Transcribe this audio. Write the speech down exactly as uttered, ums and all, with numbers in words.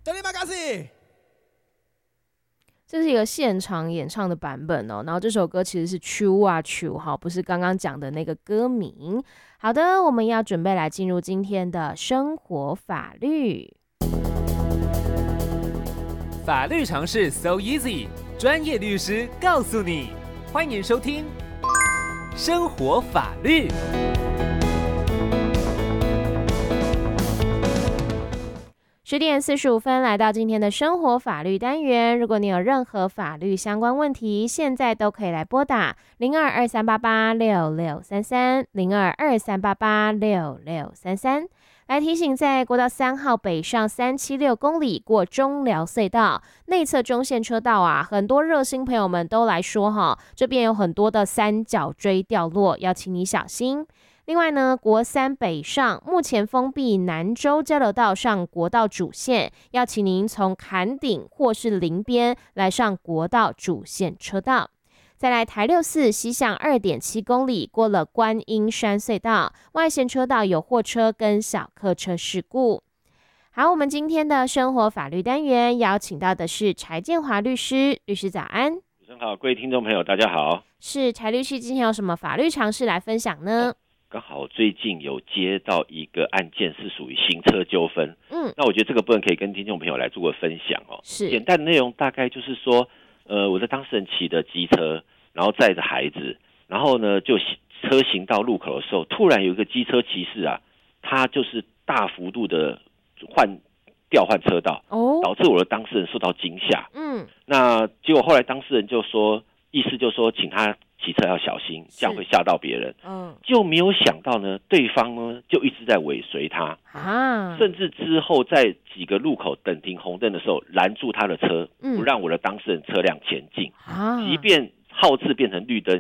这是一个现场演唱的版本哦，然后这首歌其实是秋啊秋，哈，不是刚刚讲的那个歌名。好的，我们要准备来进入今天的生活法律。 法律常识 so easy， 专业律师告诉你。欢迎收听生活法律。 十点四十五分，来到今天的生活法律单元。如果你有任何法律相关问题，现在都可以来拨打零二二三八八六六三三零二二三八八六六三三。来提醒，在国道三号北上三七六公里过中寮隧道内侧中线车道啊，很多热心朋友们都来说哈，这边有很多的三角锥掉落，要请你小心。另外呢，国三北上目前封闭南州交流道上国道主线，要请您从坎顶或是林边来上国道主线车道。再来台六四西向 二点七公里过了观音山隧道，外线车道有货车跟小客车事故。好，我们今天的生活法律单元邀请到的是柴建华律师，律师早安。 主持人好，各位听众朋友大家好。 是柴律师今天有什么法律常识来分享呢？ 刚好最近有接到一个案件是属于行车纠纷， 嗯， 那我觉得这个部分可以跟听众朋友来做个分享哦。 是， 简单的内容大概就是说，呃，我的当事人骑的机车，然后载着孩子，然后呢就车行到路口的时候，突然有一个机车骑士啊，他就是大幅度的换调换车道，哦，导致我的当事人受到惊吓。嗯，那结果后来当事人就说，意思就说请他骑车要小心，这样会吓到别人。嗯，就没有想到呢，对方呢就一直在尾随他啊，甚至之后在几个路口等停红灯的时候拦住他的车，嗯，不让我的当事人车辆前进啊。即便号志变成绿灯，